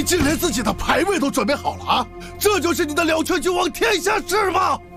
你竟连自己的牌位都准备好了啊！这就是你的了却君王天下事吗？